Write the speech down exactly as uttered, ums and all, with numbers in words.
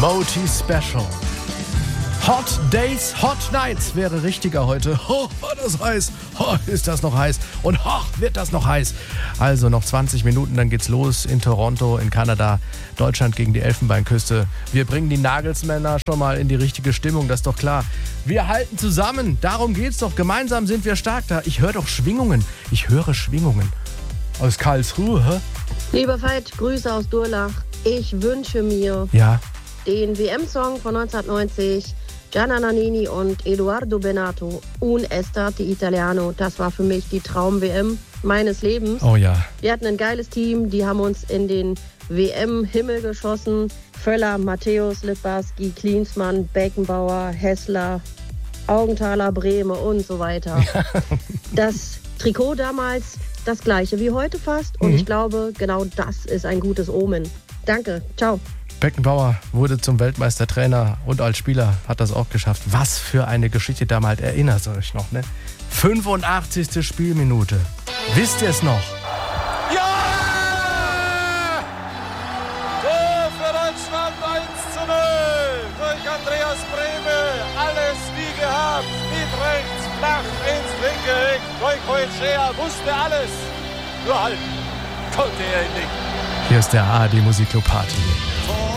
Moti Special. Hot Days, Hot Nights wäre richtiger heute. Oh, war das heiß. Oh, ist das noch heiß. Und oh, wird das noch heiß. Also noch zwanzig Minuten, dann geht's los in Toronto, in Kanada. Deutschland gegen die Elfenbeinküste. Wir bringen die Nagelsmänner schon mal in die richtige Stimmung, das ist doch klar. Wir halten zusammen, darum geht's doch. Gemeinsam sind wir stark da. Ich höre doch Schwingungen. Ich höre Schwingungen. Aus Karlsruhe, hä? Lieber Veit, Grüße aus Durlach. Ich wünsche mir Ja. den W M-Song von neunzehnhundertneunzig, Gianna Nannini und Edoardo Bennato, Un Estate Italiano. Das war für mich die Traum-W M meines Lebens. Oh ja. Wir hatten ein geiles Team, die haben uns in den W M-Himmel geschossen. Völler, Matthäus, Littbarski, Klinsmann, Beckenbauer, Hessler, Augenthaler, Brehme und so weiter. Das Trikot damals das gleiche wie heute fast und Mhm. ich glaube, genau das ist ein gutes Omen. Danke, ciao. Beckenbauer wurde zum Weltmeistertrainer und als Spieler hat das auch geschafft. Was für eine Geschichte damals, erinnert ihr euch noch, ne? fünfundachtzigste Spielminute. Wisst ihr es noch? Ja! Tor für Deutschland eins zu null durch Andreas Brehme. Alles wie gehabt, mit rechts, flach ins linke Eck. Goicoechea wusste alles, nur halten konnte er ihn nicht. Hier ist der A R D Musikclub Party.